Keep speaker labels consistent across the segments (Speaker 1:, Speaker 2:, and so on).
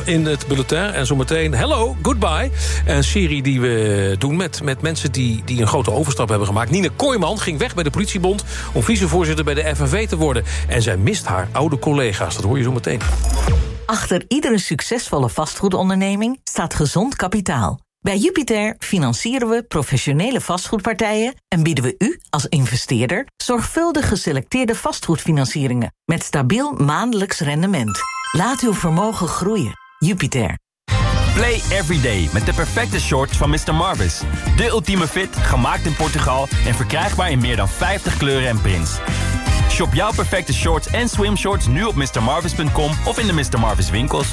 Speaker 1: in het bulletin. En zometeen Hello, Goodbye. Een serie die we doen met mensen die een grote overstap hebben gemaakt. Nina Kooijman ging weg bij de politiebond om vicevoorzitter bij de FNV te worden. En zij mist haar oude collega's. Dat hoor je zo meteen.
Speaker 2: Achter iedere succesvolle vastgoedonderneming staat gezond kapitaal. Bij Jupiter financieren we professionele vastgoedpartijen en bieden we u als investeerder zorgvuldig geselecteerde vastgoedfinancieringen met stabiel maandelijks rendement. Laat uw vermogen groeien. Jupiter.
Speaker 3: Play every day met de perfecte shorts van Mr. Marvis. De ultieme fit, gemaakt in Portugal en verkrijgbaar in meer dan 50 kleuren en prints. Shop jouw perfecte shorts en swimshorts nu op mrmarvis.com of in de Mr. Marvis winkels.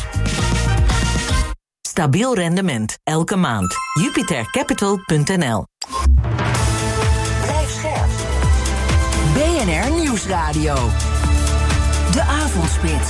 Speaker 2: Stabiel rendement, elke maand. JupiterCapital.nl.
Speaker 4: Blijf scherp. BNR Nieuwsradio. De Avondspits.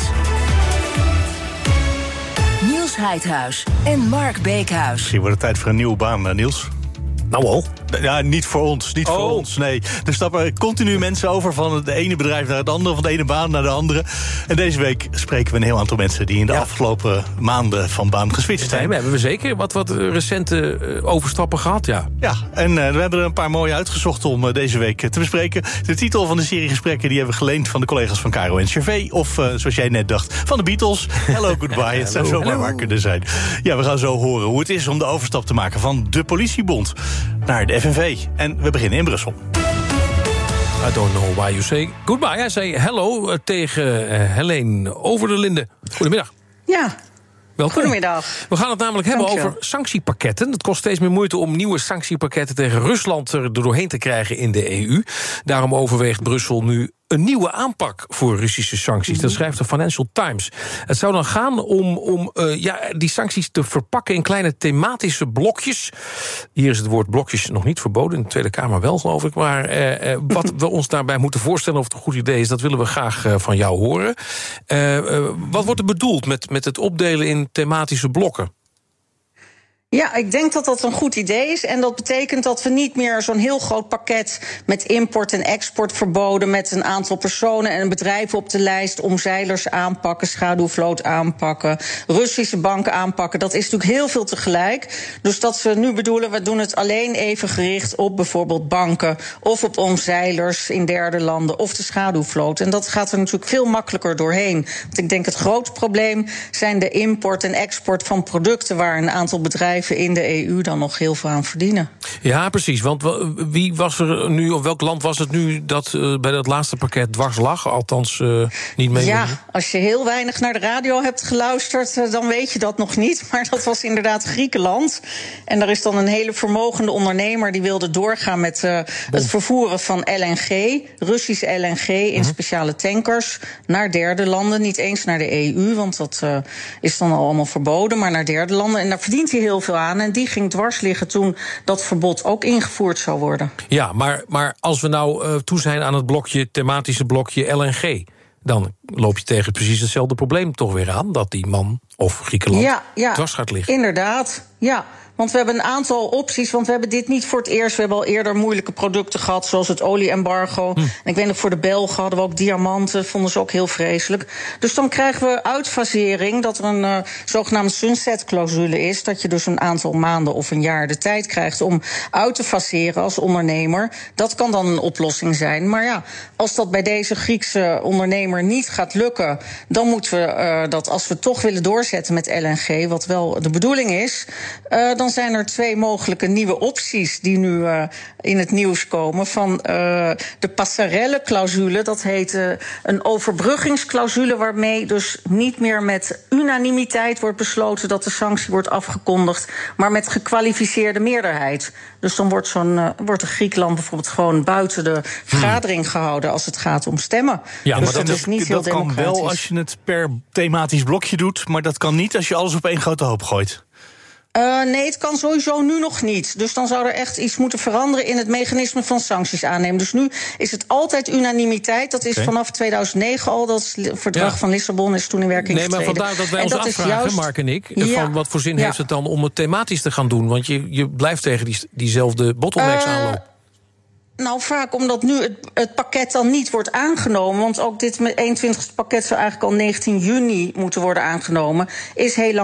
Speaker 4: Niels Heidhuis en Mark Beekhuis.
Speaker 5: Misschien wordt het tijd voor een nieuwe baan, Niels.
Speaker 1: Nou al?
Speaker 5: Ja, niet voor ons, voor ons, nee. Er stappen continu mensen over van het ene bedrijf naar het andere, van de ene baan naar de andere. En deze week spreken we een heel aantal mensen die in de afgelopen maanden van baan geswitcht zijn.
Speaker 1: We hebben zeker wat recente overstappen gehad, ja.
Speaker 5: Ja, en we hebben er een paar mooie uitgezocht om deze week te bespreken. De titel van de serie gesprekken die hebben we geleend van de collega's van Caro en Gervais. Of, zoals jij net dacht, van de Beatles. Hello, goodbye. Het zou zomaar waar kunnen zijn. Ja, we gaan zo horen hoe het is om de overstap te maken van de politiebond naar de FNV. En we beginnen in Brussel.
Speaker 1: I don't know why you say goodbye. Hij zei hello tegen Helene Over der Linden. Goedemiddag.
Speaker 6: Ja.
Speaker 1: Welkom.
Speaker 6: Goedemiddag.
Speaker 1: We gaan het namelijk hebben over sanctiepakketten. Het kost steeds meer moeite om nieuwe sanctiepakketten tegen Rusland er doorheen te krijgen in de EU. Daarom overweegt Brussel nu een nieuwe aanpak voor Russische sancties. Dat schrijft de Financial Times. Het zou dan gaan om die sancties te verpakken in kleine thematische blokjes. Hier is het woord blokjes nog niet verboden, in de Tweede Kamer wel, geloof ik. Maar wat we ons daarbij moeten voorstellen of het een goed idee is, dat willen we graag van jou horen. Wat wordt er bedoeld met het opdelen in thematische blokken?
Speaker 6: Ja, ik denk dat dat een goed idee is. En dat betekent dat we niet meer zo'n heel groot pakket met import- en exportverboden met een aantal personen en bedrijven op de lijst, omzeilers aanpakken, schaduwvloot aanpakken, Russische banken aanpakken. Dat is natuurlijk heel veel tegelijk. Dus dat ze nu bedoelen, we doen het alleen even gericht op bijvoorbeeld banken of op omzeilers in derde landen of de schaduwvloot. En dat gaat er natuurlijk veel makkelijker doorheen. Want ik denk het grote probleem zijn de import en export van producten waar een aantal bedrijven in de EU dan nog heel veel aan verdienen.
Speaker 1: Ja, precies. Want wie was er nu, of welk land was het nu dat bij dat laatste pakket dwars lag? Althans, niet mee.
Speaker 6: Ja, als je heel weinig naar de radio hebt geluisterd, dan weet je dat nog niet. Maar dat was inderdaad Griekenland. En er is dan een hele vermogende ondernemer die wilde doorgaan met het vervoeren van LNG, Russische LNG in speciale tankers, naar derde landen. Niet eens naar de EU, want dat is dan al allemaal verboden, maar naar derde landen. En daar verdient hij heel veel aan. En die ging dwars liggen toen dat verbod ook ingevoerd zou worden. Ja,
Speaker 1: maar als we nou toe zijn aan het thematische blokje LNG, dan loop je tegen precies hetzelfde probleem toch weer aan, dat die man of Griekenland dwars gaat liggen.
Speaker 6: Inderdaad, ja. Want we hebben een aantal opties, want we hebben dit niet voor het eerst. We hebben al eerder moeilijke producten gehad, zoals het olie-embargo. En ik weet nog, voor de Belgen hadden we ook diamanten, vonden ze ook heel vreselijk. Dus dan krijgen we uitfasering, dat er een zogenaamde sunset-clausule is, dat je dus een aantal maanden of een jaar de tijd krijgt om uit te faseren als ondernemer. Dat kan dan een oplossing zijn. Maar ja, als dat bij deze Griekse ondernemer niet gaat lukken, dan moeten we dat, als we toch willen doorzetten met LNG, wat wel de bedoeling is, dan zijn er 2 mogelijke nieuwe opties die nu in het nieuws komen. Van de passerelle-clausule, dat heet een overbruggingsclausule, waarmee dus niet meer met unanimiteit wordt besloten dat de sanctie wordt afgekondigd, maar met gekwalificeerde meerderheid. Dus dan wordt de Griekenland bijvoorbeeld gewoon buiten de vergadering gehouden als het gaat om stemmen.
Speaker 5: Ja,
Speaker 6: dus
Speaker 5: maar
Speaker 6: dat is niet heel democratisch.
Speaker 5: Dat kan wel als je het per thematisch blokje doet, maar dat kan niet als je alles op één grote hoop gooit.
Speaker 6: Nee, het kan sowieso nu nog niet. Dus dan zou er echt iets moeten veranderen in het mechanisme van sancties aannemen. Dus nu is het altijd unanimiteit. Dat is vanaf 2009 al. Dat verdrag van Lissabon is toen in werking getreden.
Speaker 1: Nee, maar vandaar dat wij ons afvragen, Mark en ik, van wat voor zin heeft het dan om het thematisch te gaan doen? Want je blijft tegen diezelfde bottlenecks aanlopen.
Speaker 6: Nou, vaak omdat nu het pakket dan niet wordt aangenomen. Want ook dit 21e pakket zou eigenlijk al 19 juni moeten worden aangenomen. Is heel lang